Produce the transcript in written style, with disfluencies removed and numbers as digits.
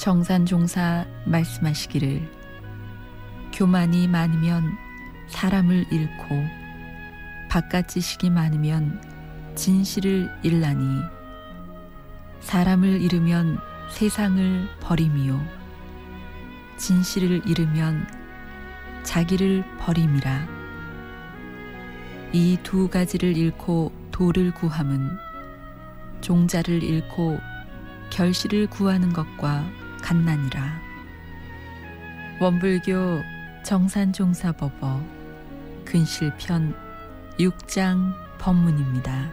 정산종사 말씀하시기를 교만이 많으면 사람을 잃고 바깥지식이 많으면 진실을 잃나니 사람을 잃으면 세상을 버림이요 진실을 잃으면 자기를 버림이라. 이 두 가지를 잃고 도를 구함은 종자를 잃고 결실을 구하는 것과 같나니라. 원불교 정산종사법어 근실편 6장 법문입니다.